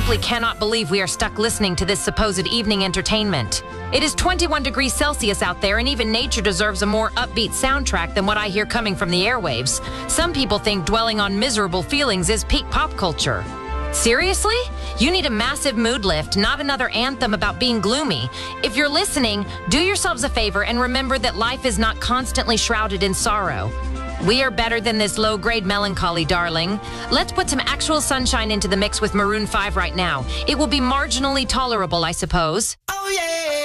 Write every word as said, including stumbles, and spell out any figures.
simply cannot believe we are stuck listening to this supposed evening entertainment. It is twenty-one degrees Celsius out there, and even nature deserves a more upbeat soundtrack than what I hear coming from the airwaves. Some people think dwelling on miserable feelings is peak pop culture. Seriously? You need a massive mood lift, not another anthem about being gloomy. If you're listening, do yourselves a favor and remember that life is not constantly shrouded in sorrow. We are better than this low-grade melancholy, darling. Let's put some actual sunshine into the mix with Maroon five right now. It will be marginally tolerable, I suppose. Oh yeah!